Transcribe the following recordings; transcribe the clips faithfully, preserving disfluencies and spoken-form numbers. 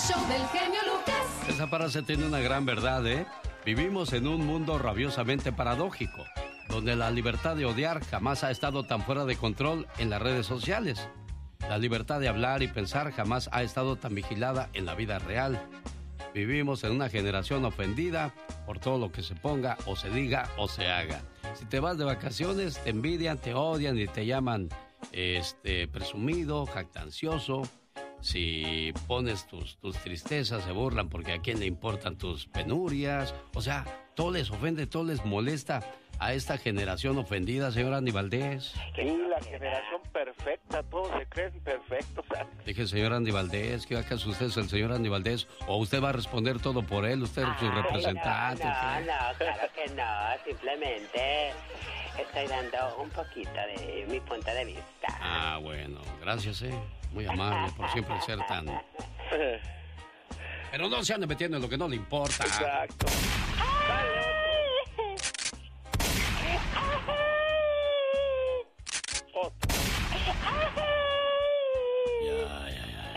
show del genio Lucas. Esa frase tiene una gran verdad, ¿eh? Vivimos en un mundo rabiosamente paradójico, donde la libertad de odiar jamás ha estado tan fuera de control en las redes sociales. La libertad de hablar y pensar jamás ha estado tan vigilada en la vida real. Vivimos en una generación ofendida por todo lo que se ponga o se diga o se haga. Si te vas de vacaciones, te envidian, te odian y te llaman este, presumido, jactancioso. Si pones tus, tus tristezas, se burlan porque a quién le importan tus penurias. O sea, todo les ofende, todo les molesta a esta generación ofendida, señor Andy Valdés. Sí, la generación perfecta, todos se creen perfectos. Dije, señor Andy Valdés, ¿qué acaso usted es el señor Andy Valdés? ¿O usted va a responder todo por él? ¿Usted es su representante? No, no, no, claro que no. Simplemente estoy dando un poquito de mi punto de vista. Ah, bueno, gracias, eh. Muy amable por siempre ser tan... Pero no se ande metiendo en lo que no le importa. Exacto. Otro. Ya, ya, ya.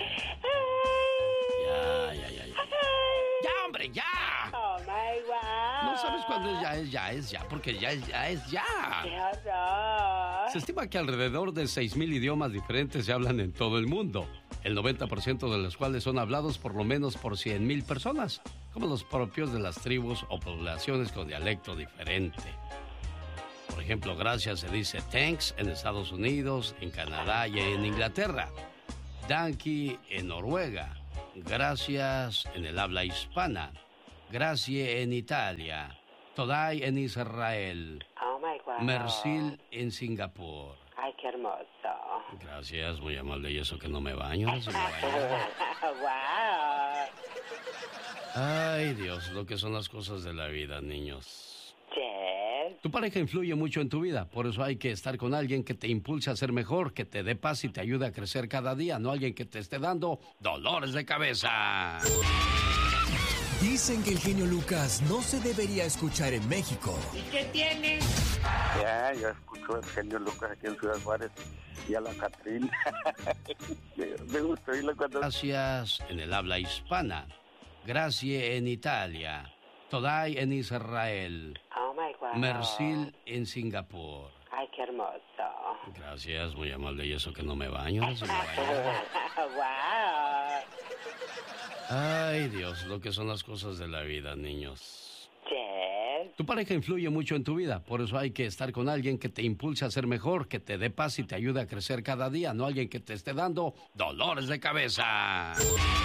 Ya, ya, ya, ya. ¡Ya, hombre, ya! Oh, my God. No sabes cuándo es ya, es ya, es ya, porque ya es ya, es ya. ¡Qué horror! Se estima que alrededor de seis mil idiomas diferentes se hablan en todo el mundo, el noventa por ciento de los cuales son hablados por lo menos por cien mil personas, como los propios de las tribus o poblaciones con dialecto diferente. Por ejemplo, gracias se dice thanks en Estados Unidos, en Canadá y en Inglaterra. Danke en Noruega. Gracias en el habla hispana. Grazie en Italia. Todai en Israel. Oh, my God. Mercil en Singapur. Ay, qué hermoso. Gracias, muy amable. ¿Y eso que no me baño? ¿No se me baño? Wow. Ay, Dios, lo que son las cosas de la vida, niños. Yes. Tu pareja influye mucho en tu vida, por eso hay que estar con alguien que te impulse a ser mejor, que te dé paz y te ayude a crecer cada día, no alguien que te esté dando dolores de cabeza. Dicen que el genio Lucas no se debería escuchar en México. ¿Y qué tiene? Ya, yo escucho el genio Lucas aquí en Ciudad Juárez y a la Catrina. Me gusta oírlo cuando... Gracias en el habla hispana. Gracie en Italia. Todai en Israel. Oh, my God. Mercil en Singapur. Ay, qué hermoso. Gracias, muy amable. ¿Y eso que no me baño? ¿No se me baño? Wow. Ay, Dios, lo que son las cosas de la vida, niños. Yes. Tu pareja influye mucho en tu vida, por eso hay que estar con alguien que te impulse a ser mejor, que te dé paz y te ayude a crecer cada día, no alguien que te esté dando dolores de cabeza.